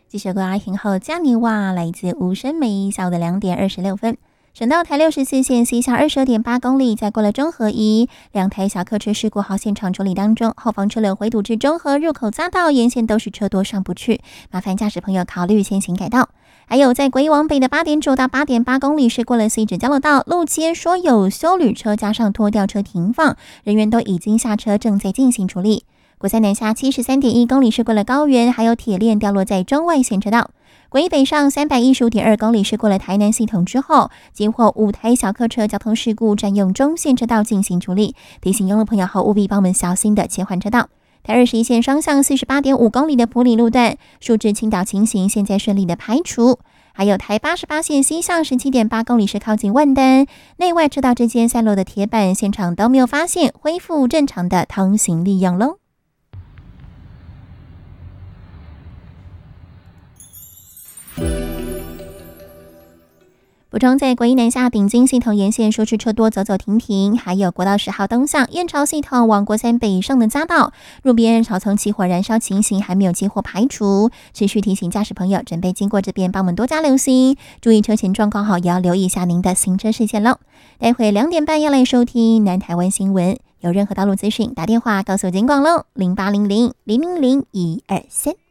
继续过来听后加尼瓦来自吴声梅，下午的2点26分。省道台64线西向22.8公里，在过了中和一，2台小客车事故好现场处理当中，后方车流回堵至中和入口匝道，沿线都是车多上不去，麻烦驾驶朋友考虑先行改道。还有在国一往北的8.9到8.8公里是过了 C 指交流道，路肩说有休旅车加上拖吊车停放，人员都已经下车，正在进行处理。国三南下73.1公里是过了高原，还有铁链掉落在中外线车道。国一北上315.2公里是过了台南系统之后，接获5台小客车交通事故，占用中线车道进行处理，提醒用路朋友后务必帮我们小心的切换车道。台21线双向48.5公里的埔里路段，树枝倾倒情形现在顺利的排除。还有台88线西向17.8公里是靠近万丹，内外车道之间散落的铁板，现场都没有发现，恢复正常的通行利用喽。补充在国一南下顶金系统沿线说是车多走走停停，还有国道10号东向燕巢系统往国三北上的匝道，路边草丛起火燃烧情形还没有接获排除，持续提醒驾驶朋友准备经过这边帮我们多加留心，注意车前状况好，也要留意一下您的行车视线喽。待会2点半要来收听南台湾新闻，有任何道路资讯打电话告诉警广喽，0800 000 123。